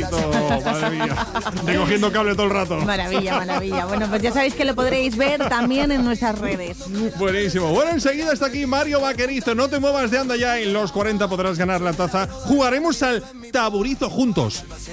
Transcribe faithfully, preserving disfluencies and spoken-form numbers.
Vaquerito, madre mía. Recogiendo cable todo el rato. Maravilla, maravilla. Bueno, pues ya sabéis que lo podréis ver también en nuestras redes. Buenísimo. Bueno, enseguida está aquí Mario Vaquerizo. No te muevas de anda ya. En los cuarenta podrás ganar la taza. Jugaremos al taburizo juntos.